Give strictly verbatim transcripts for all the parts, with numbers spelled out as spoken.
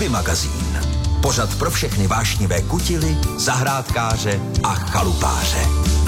Hobby magazín. Pořad pro všechny vášnivé kutily, zahrádkáře a chalupáře.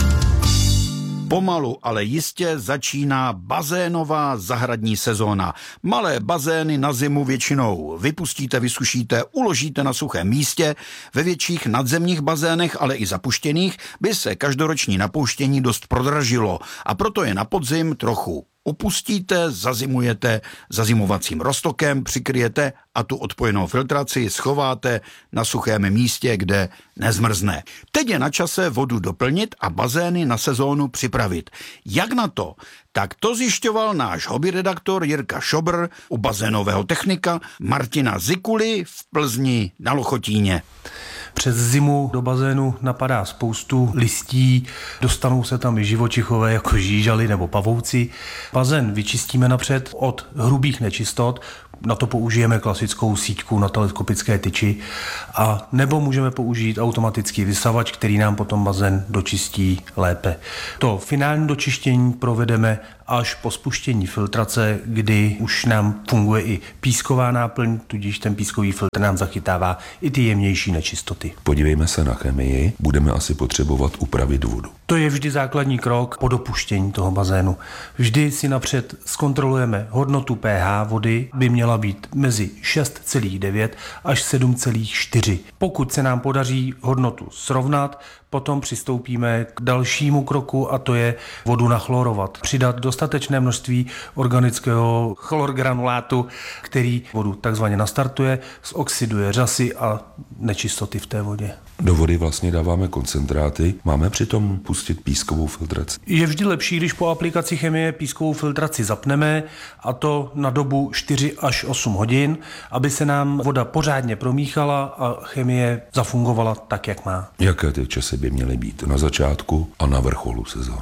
Pomalu, ale jistě začíná bazénová zahradní sezóna. Malé bazény na zimu většinou vypustíte, vysušíte, uložíte na suchém místě. Ve větších nadzemních bazénech, ale i zapuštěných, by se každoroční napouštění dost prodražilo a proto je na podzim trochu opustíte, zazimujete zazimovacím roztokem, přikryjete a tu odpojenou filtraci schováte na suchém místě, kde nezmrzne. Teď je na čase vodu doplnit a bazény na sezónu připravit. Jak na to? Tak to zjišťoval náš hobby redaktor Jirka Šobr u bazénového technika Martina Zikuly v Plzni na Lochotíně. Přes zimu do bazénu napadá spoustu listí, dostanou se tam i živočichové jako žížaly nebo pavouci. Bazén vyčistíme napřed od hrubých nečistot, na to použijeme klasickou síťku na teleskopické tyči a nebo můžeme použít automatický vysavač, který nám potom bazén dočistí lépe. To finální dočištění provedeme až po spuštění filtrace, kdy už nám funguje i písková náplň, tudíž ten pískový filtr nám zachytává i ty jemnější nečistoty. Podívejme se na chemii, budeme asi potřebovat upravit vodu. To je vždy základní krok po dopuštění toho bazénu. Vždy si napřed zkontrolujeme hodnotu pH vody, by měla být mezi šest celá devět až sedm celá čtyři. Pokud se nám podaří hodnotu srovnat, potom přistoupíme k dalšímu kroku a to je vodu nachlorovat. Přidat dostatečné množství organického chlorgranulátu, který vodu takzvaně nastartuje, zoxiduje řasy a nečistoty v té vodě. Do vody vlastně dáváme koncentráty, máme přitom pustit pískovou filtraci. Je vždy lepší, když po aplikaci chemie pískovou filtraci zapneme, a to na dobu čtyři až osm hodin, aby se nám voda pořádně promíchala a chemie zafungovala tak, jak má. Jaké ty časy by měly být na začátku a na vrcholu sezóny?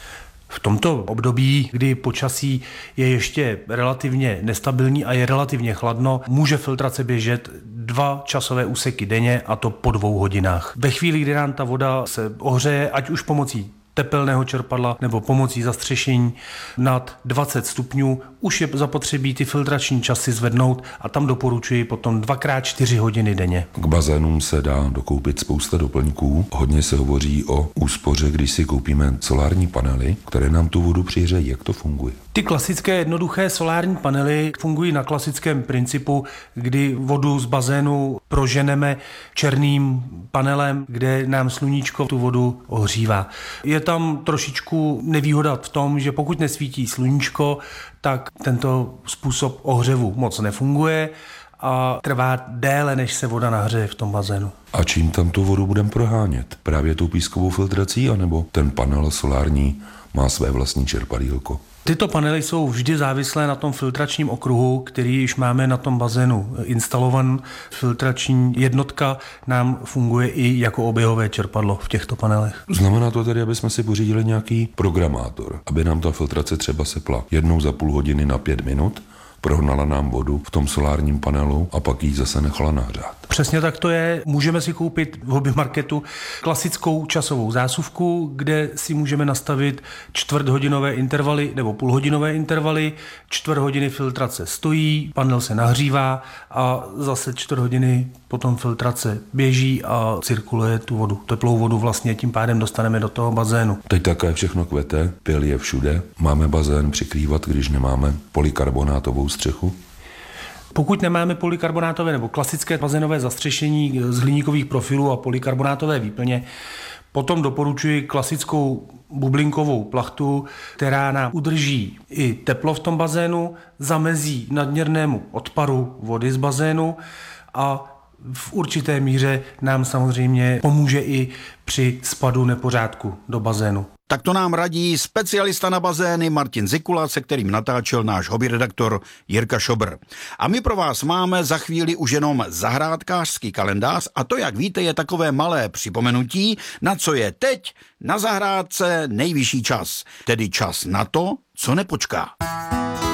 V tomto období, kdy počasí je ještě relativně nestabilní a je relativně chladno, může filtrace běžet dva časové úseky denně, a to po dvou hodinách. Ve chvíli, kdy nám ta voda se ohřeje, ať už pomocí tepelného čerpadla nebo pomocí zastřešení nad dvacet stupňů, už je zapotřebí ty filtrační časy zvednout a tam doporučuji potom dvakrát čtyři hodiny denně. K bazénům se dá dokoupit spousta doplňků. Hodně se hovoří o úspoře, když si koupíme solární panely, které nám tu vodu přihřejí. Jak to funguje? Ty klasické jednoduché solární panely fungují na klasickém principu, kdy vodu z bazénu proženeme černým panelem, kde nám sluníčko tu vodu ohřívá. Je tam trošičku nevýhoda v tom, že pokud nesvítí sluníčko, tak tento způsob ohřevu moc nefunguje a trvá déle, než se voda nahřeje v tom bazénu. A čím tam tu vodu budeme prohánět? Právě tou pískovou filtrací, anebo ten panel solární má své vlastní čerpadýlko? Tyto panely jsou vždy závislé na tom filtračním okruhu, který již máme na tom bazénu instalovan. Filtrační jednotka nám funguje i jako oběhové čerpadlo v těchto panelech. Znamená to tedy, aby jsme si pořídili nějaký programátor, aby nám ta filtrace třeba sepla jednou za půl hodiny na pět minut, prohnala nám vodu v tom solárním panelu a pak ji zase nechala nahřát. Přesně tak to je. Můžeme si koupit v hobby marketu klasickou časovou zásuvku, kde si můžeme nastavit čtvrthodinové intervaly nebo půlhodinové intervaly. Čtvrt hodiny filtrace stojí, panel se nahřívá a zase čtvrt hodiny potom filtrace běží a cirkuluje tu vodu. Teplou vodu vlastně tím pádem dostaneme do toho bazénu. Teď také všechno kvete, pil je všude. Máme bazén přikrývat, když nemáme polykarbonátovou střechu? Pokud nemáme polykarbonátové nebo klasické bazénové zastřešení z hliníkových profilů a polykarbonátové výplně, potom doporučuji klasickou bublinkovou plachtu, která nám udrží i teplo v tom bazénu, zamezí nadměrnému odparu vody z bazénu a v určité míře nám samozřejmě pomůže i při spadu nepořádku do bazénu. Tak to nám radí specialista na bazény Martin Zikula, se kterým natáčel náš hobby redaktor Jirka Šobr. A my pro vás máme za chvíli už jenom zahrádkářský kalendář a to, jak víte, je takové malé připomenutí, na co je teď na zahrádce nejvyšší čas. Tedy čas na to, co nepočká.